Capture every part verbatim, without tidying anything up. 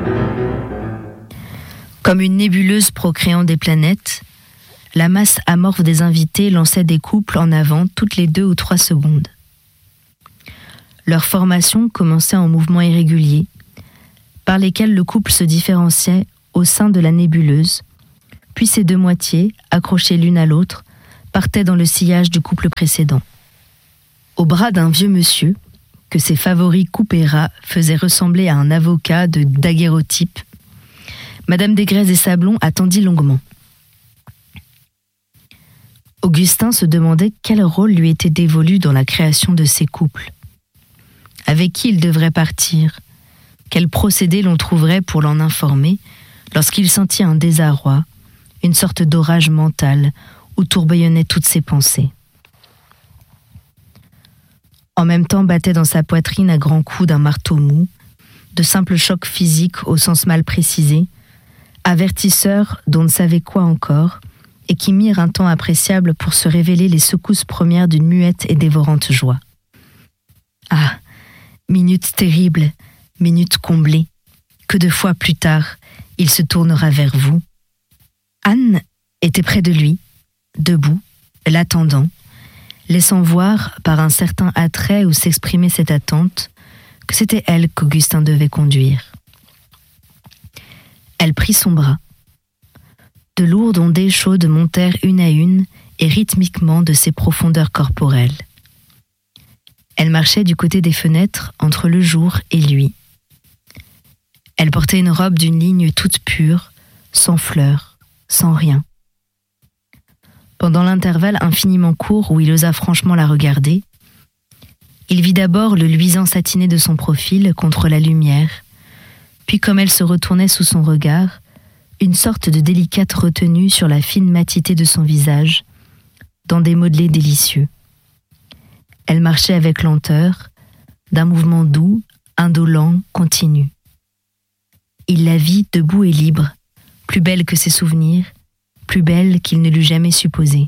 Comme une nébuleuse procréant des planètes, la masse amorphe des invités lançait des couples en avant toutes les deux ou trois secondes. Leur formation commençait en mouvements irréguliers, par lesquels le couple se différenciait au sein de la nébuleuse, puis ces deux moitiés, accrochées l'une à l'autre, partaient dans le sillage du couple précédent. Au bras d'un vieux monsieur, que ses favoris coupés ras faisaient ressembler à un avocat de daguerreotype, Madame Desgrès et Sablon attendit longuement. Augustin se demandait quel rôle lui était dévolu dans la création de ces couples. Avec qui il devrait partir? Quel procédé l'on trouverait pour l'en informer lorsqu'il sentit un désarroi, une sorte d'orage mental où tourbillonnaient toutes ses pensées. En même temps battait dans sa poitrine à grands coups d'un marteau mou, de simples chocs physiques au sens mal précisé, avertisseurs d'on ne savait quoi encore, et qui mirent un temps appréciable pour se révéler les secousses premières d'une muette et dévorante joie. Ah, minute terrible, minute comblée, que de fois plus tard, il se tournera vers vous. Anne était près de lui, debout, l'attendant, laissant voir, par un certain attrait où s'exprimait cette attente, que c'était elle qu'Augustin devait conduire. Elle prit son bras. De lourdes ondées chaudes montèrent une à une et rythmiquement de ses profondeurs corporelles. Elle marchait du côté des fenêtres entre le jour et lui. Elle portait une robe d'une ligne toute pure, sans fleurs, sans rien. Pendant l'intervalle infiniment court où il osa franchement la regarder, il vit d'abord le luisant satiné de son profil contre la lumière, puis comme elle se retournait sous son regard, une sorte de délicate retenue sur la fine matité de son visage, dans des modelés délicieux. Elle marchait avec lenteur, d'un mouvement doux, indolent, continu. Il la vit debout et libre, plus belle que ses souvenirs, plus belle qu'il ne l'eût jamais supposé.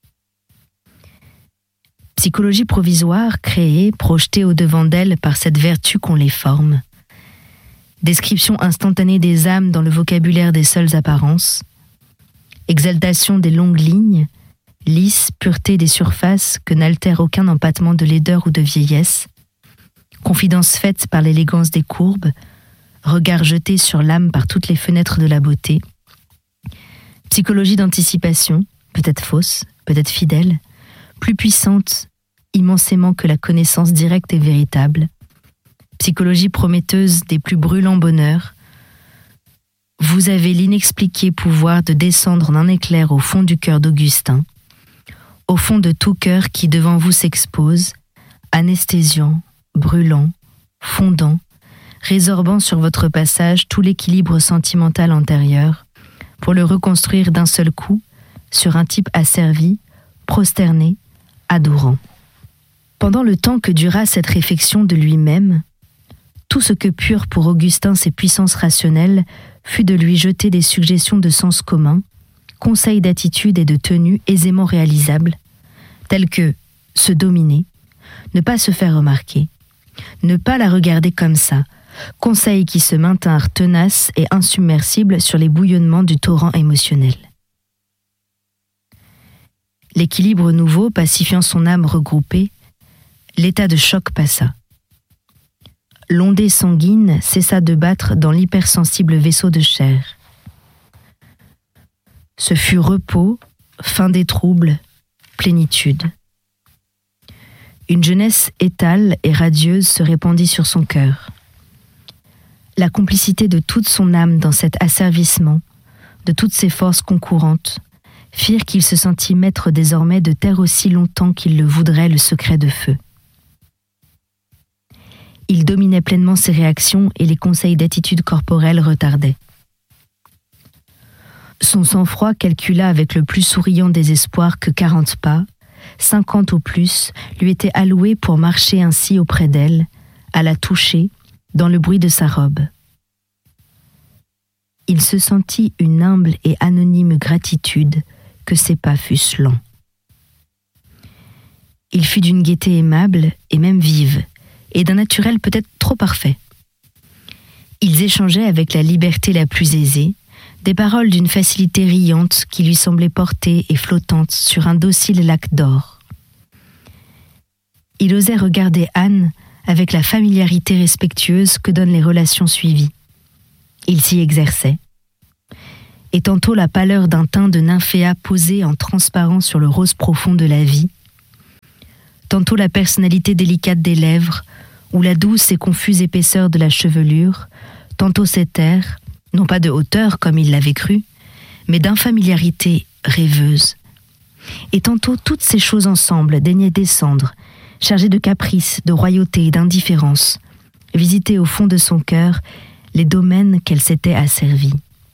Psychologie provisoire, créée, projetée au-devant d'elle par cette vertu qu'on les forme. Description instantanée des âmes dans le vocabulaire des seules apparences. Exaltation des longues lignes, lisse pureté des surfaces que n'altère aucun empattement de laideur ou de vieillesse. Confidence faite par l'élégance des courbes, regard jeté sur l'âme par toutes les fenêtres de la beauté. Psychologie d'anticipation, peut-être fausse, peut-être fidèle, plus puissante immensément que la connaissance directe et véritable. Psychologie prometteuse des plus brûlants bonheurs. Vous avez l'inexpliqué pouvoir de descendre d'un éclair au fond du cœur d'Augustin, au fond de tout cœur qui devant vous s'expose, anesthésiant, brûlant, fondant, résorbant sur votre passage tout l'équilibre sentimental antérieur, pour le reconstruire d'un seul coup sur un type asservi, prosterné, adorant. Pendant le temps que dura cette réflexion de lui-même, tout ce que purent pour Augustin ses puissances rationnelles fut de lui jeter des suggestions de sens commun, conseils d'attitude et de tenue aisément réalisables, tels que se dominer, ne pas se faire remarquer, ne pas la regarder comme ça, conseils qui se maintinrent tenaces et insubmersibles sur les bouillonnements du torrent émotionnel. L'équilibre nouveau pacifiant son âme regroupée, l'état de choc passa. L'ondée sanguine cessa de battre dans l'hypersensible vaisseau de chair. Ce fut repos, fin des troubles, plénitude. Une jeunesse étale et radieuse se répandit sur son cœur. La complicité de toute son âme dans cet asservissement, de toutes ses forces concourantes, firent qu'il se sentit maître désormais de taire aussi longtemps qu'il le voudrait le secret de feu. Il dominait pleinement ses réactions et les conseils d'attitude corporelle retardaient. Son sang-froid calcula avec le plus souriant désespoir que quarante pas, cinquante au plus, lui étaient alloués pour marcher ainsi auprès d'elle, à la toucher, dans le bruit de sa robe. Il se sentit une humble et anonyme gratitude que ses pas fussent lents. Il fut d'une gaieté aimable et même vive, et d'un naturel peut-être trop parfait. Ils échangeaient avec la liberté la plus aisée, des paroles d'une facilité riante qui lui semblaient portées et flottantes sur un docile lac d'or. Il osait regarder Anne avec la familiarité respectueuse que donnent les relations suivies. Il s'y exerçait. Et tantôt la pâleur d'un teint de nymphéa posé en transparent sur le rose profond de la vie, tantôt la personnalité délicate des lèvres, ou la douce et confuse épaisseur de la chevelure, tantôt cet air, non pas de hauteur comme il l'avait cru, mais d'infamiliarité rêveuse. Et tantôt toutes ces choses ensemble daignaient descendre, chargées de caprices, de royauté et d'indifférence, visiter au fond de son cœur les domaines qu'elle s'était asservis.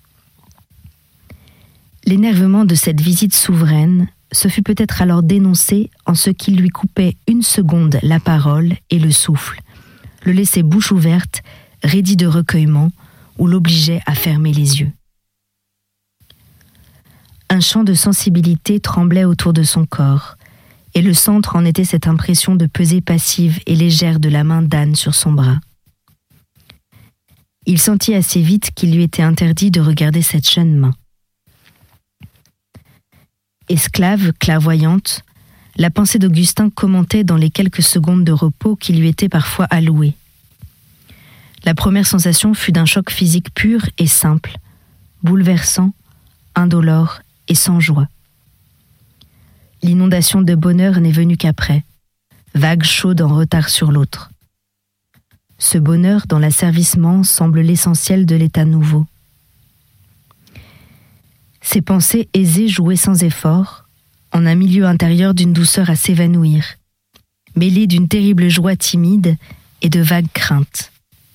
L'énervement de cette visite souveraine se fut peut-être alors dénoncé en ce qu'il lui coupait une seconde la parole et le souffle, le laissait bouche ouverte, raidi de recueillement, ou l'obligeait à fermer les yeux. Un champ de sensibilité tremblait autour de son corps, et le centre en était cette impression de pesée passive et légère de la main d'Anne sur son bras. Il sentit assez vite qu'il lui était interdit de regarder cette jeune main. Esclave, clairvoyante, la pensée d'Augustin commentait dans les quelques secondes de repos qui lui étaient parfois allouées. La première sensation fut d'un choc physique pur et simple, bouleversant, indolore et sans joie. L'inondation de bonheur n'est venue qu'après, vague chaude en retard sur l'autre. Ce bonheur dans l'asservissement semble l'essentiel de l'état nouveau. Ses pensées aisées jouaient sans effort, en un milieu intérieur d'une douceur à s'évanouir, mêlée d'une terrible joie timide et de vagues craintes.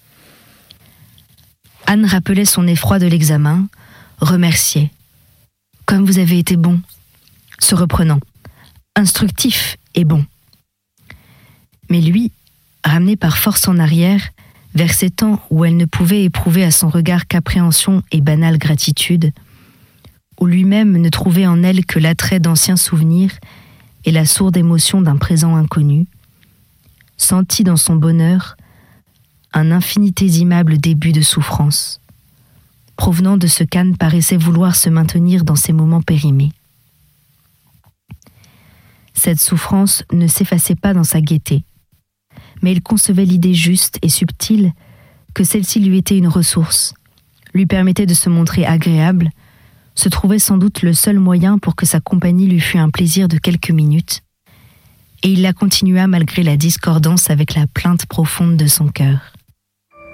Anne rappelait son effroi de l'examen, remerciait. « Comme vous avez été bon !» se reprenant. « Instructif et bon !» Mais lui, ramené par force en arrière, vers ces temps où elle ne pouvait éprouver à son regard qu'appréhension et banale gratitude, où lui-même ne trouvait en elle que l'attrait d'anciens souvenirs et la sourde émotion d'un présent inconnu, sentit dans son bonheur un infinitésimable début de souffrance, provenant de ce qu'Anne paraissait vouloir se maintenir dans ces moments périmés. Cette souffrance ne s'effaçait pas dans sa gaieté, mais il concevait l'idée juste et subtile que celle-ci lui était une ressource, lui permettait de se montrer agréable, se trouvait sans doute le seul moyen pour que sa compagnie lui fût un plaisir de quelques minutes, et il la continua malgré la discordance avec la plainte profonde de son cœur.